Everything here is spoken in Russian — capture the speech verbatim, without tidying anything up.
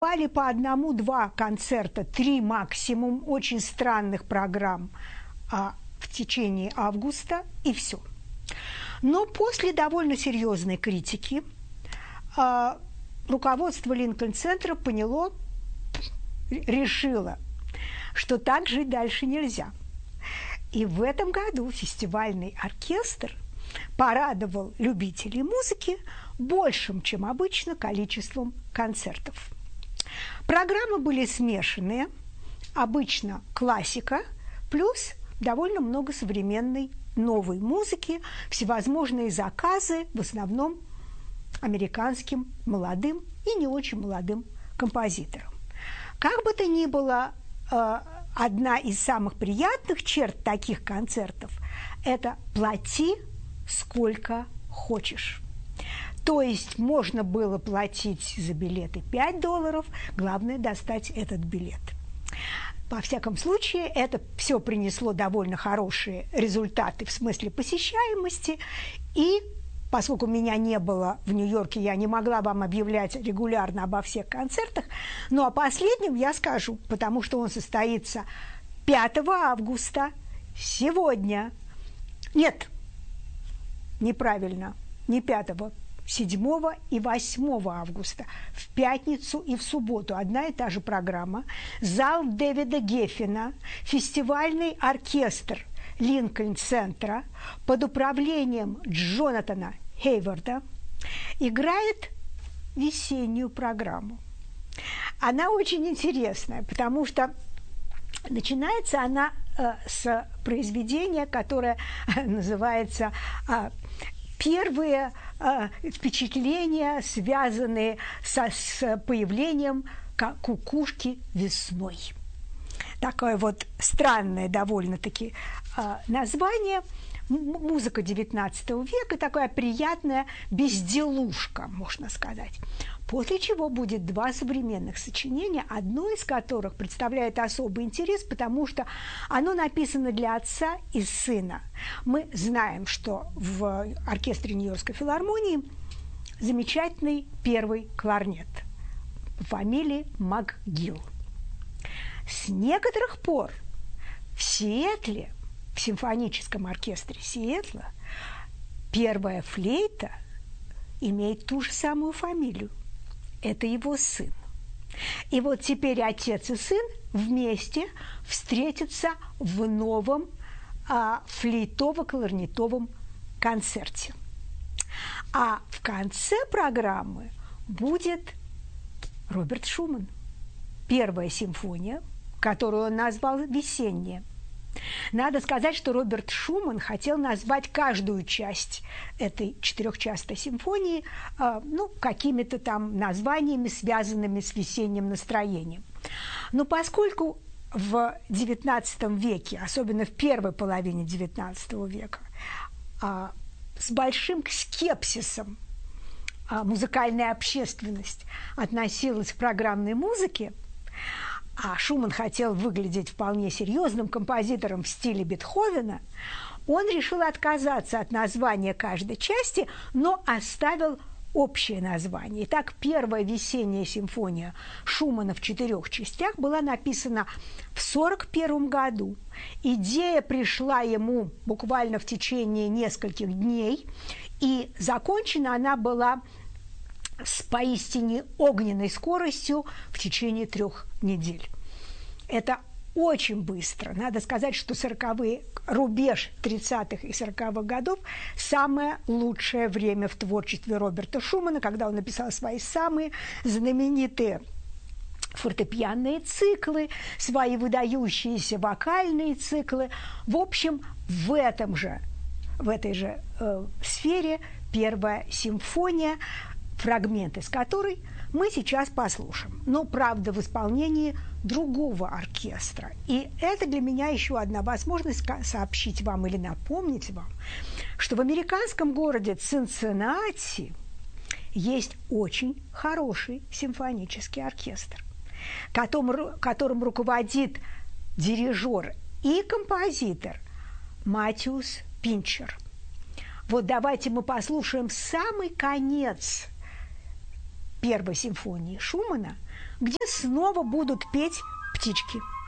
Пали по одному-два концерта, три максимум, очень странных программ а, в течение августа, и все. Но после довольно серьезной критики а, руководство Линкольн-центра поняло, решило, что так жить дальше нельзя. И в этом году фестивальный оркестр порадовал любителей музыки большим, чем обычно, количеством концертов. Программы были смешанные, обычно классика, плюс довольно много современной новой музыки, всевозможные заказы, в основном американским молодым и не очень молодым композиторам. Как бы то ни было, одна из самых приятных черт таких концертов – это «плати сколько хочешь». То есть можно было платить за билеты пять долларов, главное – достать этот билет. Во всяком случае, это все принесло довольно хорошие результаты в смысле посещаемости, и поскольку меня не было в Нью-Йорке, я не могла вам объявлять регулярно обо всех концертах, но о последнем я скажу, потому что он состоится пятого августа, сегодня. Нет, неправильно, не пятого, седьмого и восьмого августа, в пятницу и в субботу. Одна и та же программа. Зал Дэвида Геффена, фестивальный оркестр Линкольн-центра под управлением Джонатана Хейварда играет весеннюю программу. Она очень интересная, потому что начинается она э, с произведения, которое называется э, «Первые э, впечатления, связанные со, с появлением кукушки весной». Такое вот странное довольно-таки э, название. Музыка девятнадцатого века, такая приятная безделушка, можно сказать. После чего будет два современных сочинения, одно из которых представляет особый интерес, потому что оно написано для отца и сына. Мы знаем, что в оркестре Нью-Йоркской филармонии замечательный первый кларнет по фамилии МакГилл. С некоторых пор в Сиэтле, в симфоническом оркестре Сиэтла, первая флейта имеет ту же самую фамилию. Это его сын. И вот теперь отец и сын вместе встретятся в новом а, флейтово-кларнетовом концерте. А в конце программы будет Роберт Шуман. Первая симфония, которую он назвал «Весенняя». Надо сказать, что Роберт Шуман хотел назвать каждую часть этой четырехчастой симфонии э, ну, какими-то там названиями, связанными с весенним настроением. Но поскольку в девятнадцатом веке, особенно в первой половине девятнадцатого века, э, с большим скепсисом э, музыкальная общественность относилась к программной музыке, а Шуман хотел выглядеть вполне серьезным композитором в стиле Бетховена, он решил отказаться от названия каждой части, но оставил общее название. Итак, первая весенняя симфония Шумана в четырех частях была написана в сорок первом году. Идея пришла ему буквально в течение нескольких дней, и закончена она была с поистине огненной скоростью в течение трех недель. Это очень быстро. Надо сказать, что сороковые, рубеж тридцатых и сороковых годов – самое лучшее время в творчестве Роберта Шумана, когда он написал свои самые знаменитые фортепианные циклы, свои выдающиеся вокальные циклы. В общем, в этом же, в этой же э, сфере первая симфония, фрагменты с которой мы сейчас послушаем, но, правда, в исполнении другого оркестра. И это для меня еще одна возможность сообщить вам или напомнить вам, что в американском городе Цинциннати есть очень хороший симфонический оркестр, которым, которым руководит дирижер и композитор Матиус Пинчер. Вот давайте мы послушаем самый конец первой симфонии Шумана, где снова будут петь птички.